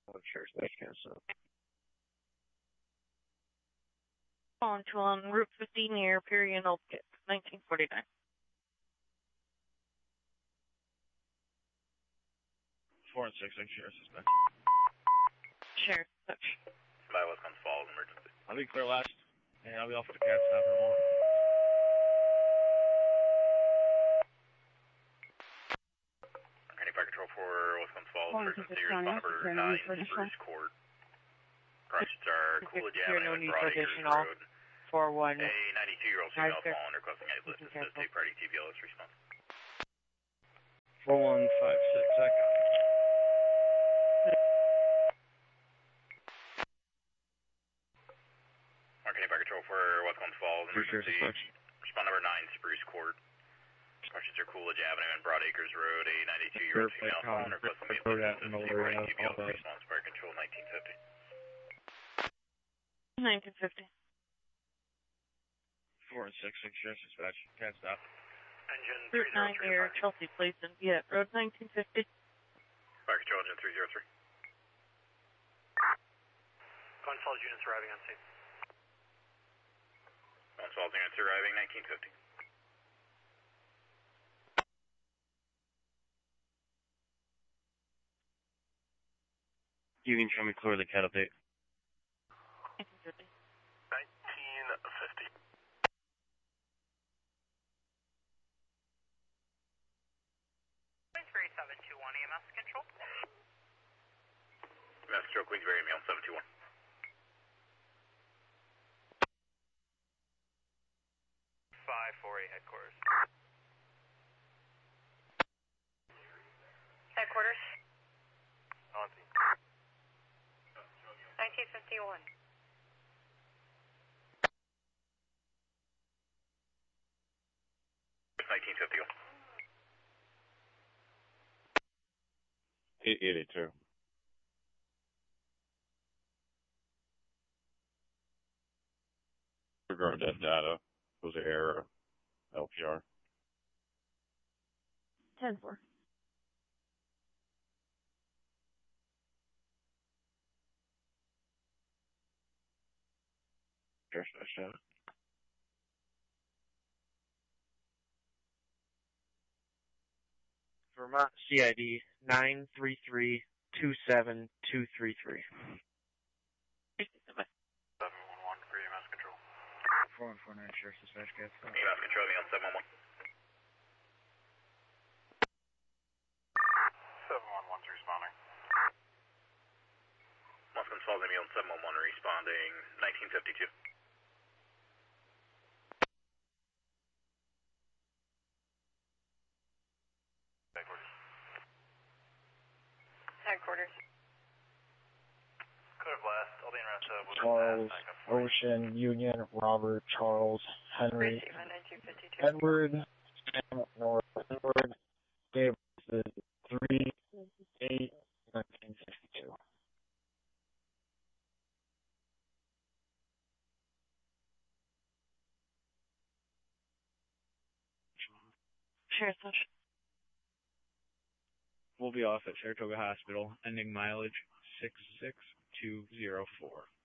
Sure, that's cancel. On Route 50 near Perry and Old Kit, 1949. 4 and 6, sheriff suspect. Sheriff, touch. By Wisconsin Falls, emergency. I'll be clear last, and I'll be off with the cat stop in a moment. Any Fire Control for Wisconsin Falls, emergency response number 9, Spruce Court. Corrections are Coolidge Avenue and Broadacres Road. 4-1. A 92-year-old female fallen requesting a list assist a party TVLS response. 4156, I got Marketing Fire Control for Wisconsin Falls, emergency. Respond number 9, Spruce Court. Corrections are Coolidge Avenue and Broadacres Road. A 92-year-old female fallen requesting a list assist a party TVLS response. Fire Control 1950. 1950. 4 and 6, sheriff dispatch. Cat stop. Engine Route 9 near Chelsea Place and Viet Road, 1950. Fire Control Engine 303. Glen Falls units arriving on scene. Glen Falls units arriving, 1950. You can show me clear the cat update. 1950. 1950. 3721 EMS control. EMS control, Queensbury, Mail 721. 548 headquarters. Headquarters. On scene. 1951. $882. Regard that data. Was it error? LPR. 10-4. Sheriff dispatch. Vermont CID 933-27233. 711 for EMS control. 4149, sheriff dispatch. Cat stop. EMS control, Mail 711. 711's responding. Wisconsin Falls, Mail 711 responding, 1952. Headquarters. Clear blast. All the internet Charles, Ocean, Union, Robert, Charles, Henry, Receive 1952. Edward, Sam, North, Edward, Davis, 3-8-1962. Sheriff, touch. We'll be off at Saratoga Hospital, ending mileage 66204.